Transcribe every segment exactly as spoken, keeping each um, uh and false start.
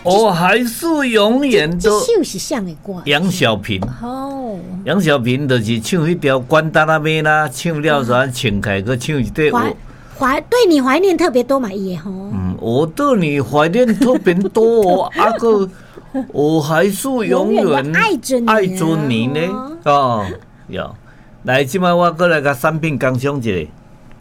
我还是永远都。 这首是谁的歌？ 杨小萍。 哦， 杨小萍就是唱迄条《关大那边》啦，唱了然唱开个唱一对。 怀怀对你怀念特别多嘛，伊吼。 嗯，我对你怀念特别多，啊个我还是永远爱着你， 爱着你呢。哦，有，来，今摆我过来甲产品工商一下。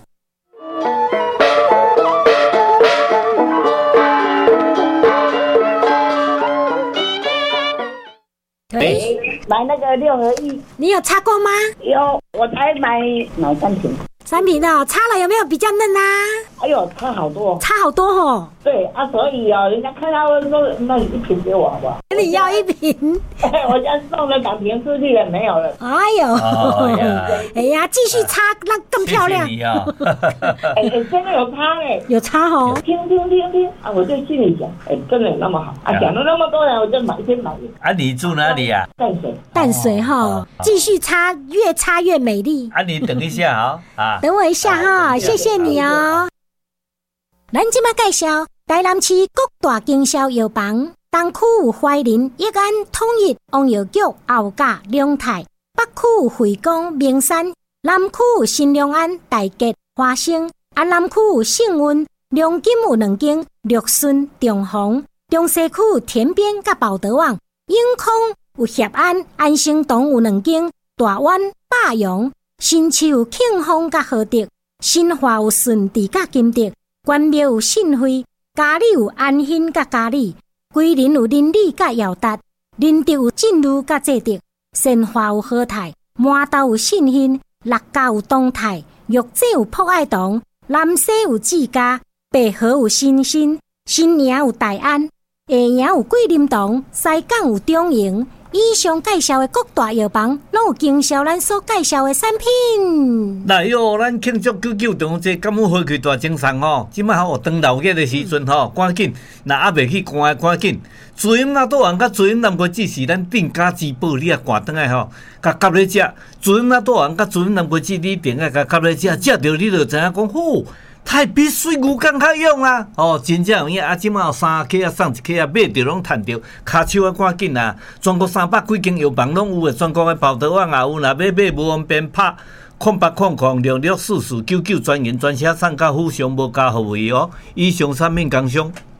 对， 买那个六合一， 你有擦过吗？ 有，我才买买三瓶。 三瓶的、哦、擦了有没有比较嫩啊？ 哎呦，差好多， 差好多哦。 对啊，所以哦，人家看到说，那你一瓶给我好不好？ 你要一瓶， 我家送了两瓶出去了，没有了。 哎呦， 哦呀哎呀，继续擦，那更漂亮。 谢谢你啊！ 哎哎，真的有擦哎， 有擦哦。 听听听听啊，我就心里想，哎，真的有那么好啊？讲了那么多人，我就买先买一。 啊，你住哪里啊？ 淡水。 淡水哈，继续擦，越擦越美丽。 啊，你等一下好啊。 等我一下哈，谢谢你哦。咱今麦介绍台南市各大经销药房，东区有怀仁、益安、统一、王药局、后甲、龙泰；北区有惠光、名山；南区有新良安、大吉、花生；啊南区有盛运、龙金有两间，绿顺、中宏；中西区有田边甲宝德旺；永康有协安、安生堂有两间，大湾、霸阳；新市有庆丰甲和德；新华有顺治甲金德。关庙有信惠，嘉里有安欣甲嘉里，桂林有林里甲耀达，林德有进路甲济德，善化有和泰，麻豆有信兴，六甲有东泰，玉井有博爱堂，南西有志家，北河有新兴，新营有大安，下营有桂林堂，西港有中营。以上介绍的各大药房，拢有经销咱所介绍的产品。 来哟，咱庆祝九九中这感恩花开大精神吼！即摆吼当老月的时阵吼，赶紧，若还袂去关的赶紧。主饮那倒行，甲主饮南国只是咱定价之宝，你啊挂转来吼，甲夹咧食。主饮那倒行，甲主饮南国只你定啊甲夹咧食，食着你就知影讲吼。太比水牛更较用啊！哦，真正有影啊！即马有三克啊，送一克啊，买着拢趁着，骹手啊赶紧啊！全国三百几间药房拢有诶，全国诶跑道网也有，若要买无方便拍空八空空六六四四九九专员专车送到府上无加号位哦。以上产品工商。